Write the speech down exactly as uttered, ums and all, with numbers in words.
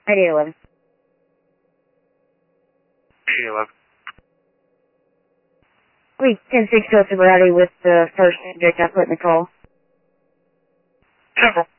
eight eleven. eight eleven. We ten six to Sobriety with the first subject I put in the call. Temple.